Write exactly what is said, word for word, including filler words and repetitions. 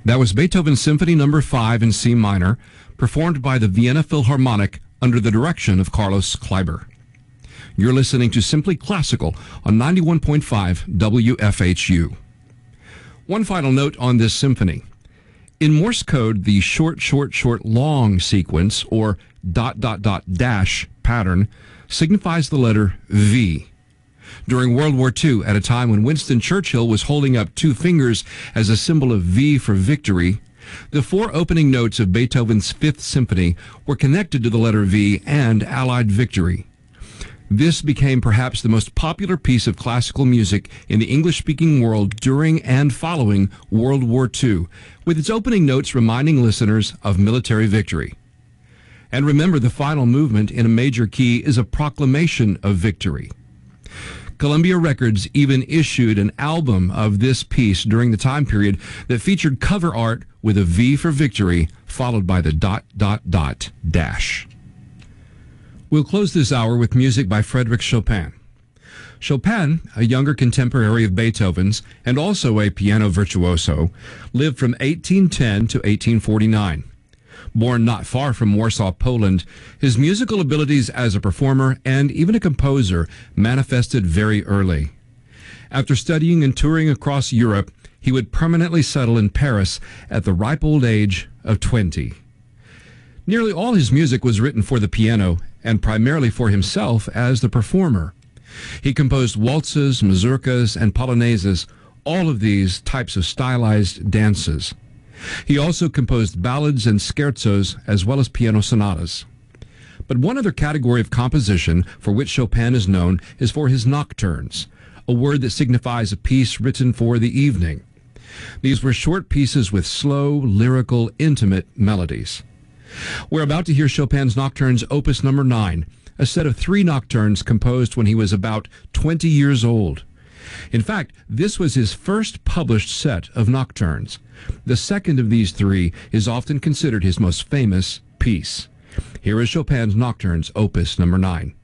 That was Beethoven's Symphony Number five in C minor, performed by the Vienna Philharmonic under the direction of Carlos Kleiber. You're listening to Simply Classical on ninety-one point five W F H U. One final note on this symphony. In Morse code, the short, short, short, long sequence, or dot, dot, dot, dash pattern, signifies the letter V. During World War Two, at a time when Winston Churchill was holding up two fingers as a symbol of V for victory, the four opening notes of Beethoven's Fifth Symphony were connected to the letter V and Allied victory. This became perhaps the most popular piece of classical music in the English-speaking world during and following World War Two, with its opening notes reminding listeners of military victory. And remember, the final movement in a major key is a proclamation of victory. Columbia Records even issued an album of this piece during the time period that featured cover art with a V for victory, followed by the dot, dot, dot, dash. We'll close this hour with music by Frédéric Chopin. Chopin, a younger contemporary of Beethoven's and also a piano virtuoso, lived from eighteen ten to eighteen forty-nine. Born not far from Warsaw, Poland, his musical abilities as a performer and even a composer manifested very early. After studying and touring across Europe, he would permanently settle in Paris at the ripe old age of twenty. Nearly all his music was written for the piano and primarily for himself as the performer. He composed waltzes, mazurkas, and polonaises, all of these types of stylized dances. He also composed ballads and scherzos as well as piano sonatas. But one other category of composition for which Chopin is known is for his nocturnes, a word that signifies a piece written for the evening. These were short pieces with slow, lyrical, intimate melodies. We're about to hear Chopin's Nocturnes Opus Number nine, a set of three nocturnes composed when he was about twenty years old. In fact, this was his first published set of nocturnes. The second of these three is often considered his most famous piece. Here is Chopin's Nocturnes Opus Number nine.